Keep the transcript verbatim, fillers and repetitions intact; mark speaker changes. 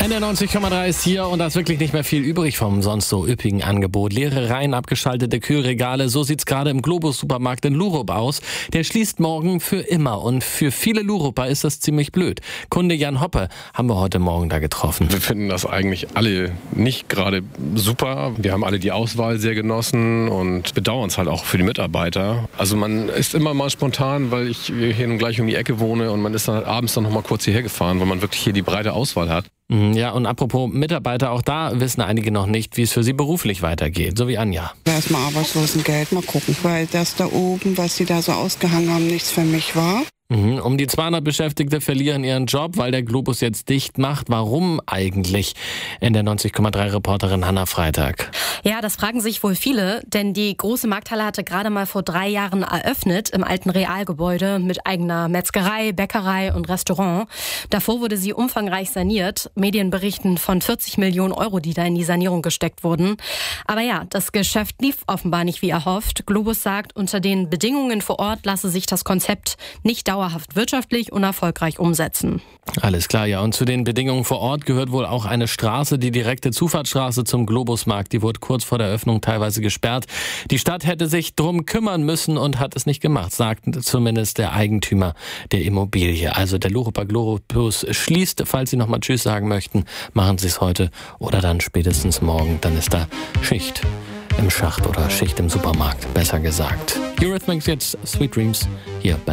Speaker 1: N R neunzig Komma drei ist hier und da ist wirklich nicht mehr viel übrig vom sonst so üppigen Angebot. Leere Reihen, abgeschaltete Kühlregale, so sieht's gerade im Globus-Supermarkt in Lurup aus. Der schließt morgen für immer und für viele Luruper ist das ziemlich blöd. Kunde Jan Hoppe haben wir heute Morgen da getroffen.
Speaker 2: Wir finden das eigentlich alle nicht gerade super. Wir haben alle die Auswahl sehr genossen und bedauern es halt auch für die Mitarbeiter. Also man ist immer mal spontan, weil ich hier nun gleich um die Ecke wohne und man ist dann halt abends dann noch mal kurz hierher gefahren, weil man wirklich hier die breite Auswahl hat.
Speaker 1: Ja, und apropos Mitarbeiter, auch da wissen einige noch nicht, wie es für sie beruflich weitergeht, so wie Anja.
Speaker 3: Erstmal Arbeitslosengeld, mal gucken, weil das da oben, was sie da so ausgehangen haben, nichts für mich war.
Speaker 1: Um die zweihundert Beschäftigte verlieren ihren Job, weil der Globus jetzt dicht macht. Warum eigentlich? In der neunzig Komma drei Reporterin Hanna Freitag.
Speaker 4: Ja, das fragen sich wohl viele, denn die große Markthalle hatte gerade mal vor drei Jahren eröffnet im alten Realgebäude mit eigener Metzgerei, Bäckerei und Restaurant. Davor wurde sie umfangreich saniert. Medien berichten von vierzig Millionen Euro, die da in die Sanierung gesteckt wurden. Aber ja, das Geschäft lief offenbar nicht wie erhofft. Globus sagt, unter den Bedingungen vor Ort lasse sich das Konzept nicht dauerhaft dauerhaft wirtschaftlich und erfolgreich umsetzen.
Speaker 1: Alles klar, ja. Und zu den Bedingungen vor Ort gehört wohl auch eine Straße, die direkte Zufahrtsstraße zum Globusmarkt. Die wurde kurz vor der Öffnung teilweise gesperrt. Die Stadt hätte sich drum kümmern müssen und hat es nicht gemacht, sagt zumindest der Eigentümer der Immobilie. Also der Luruper Globus schließt. Falls Sie nochmal Tschüss sagen möchten, machen Sie es heute oder dann spätestens morgen. Dann ist da Schicht im Schacht oder Schicht im Supermarkt, besser gesagt. Eurythmics jetzt, Sweet Dreams, hier bei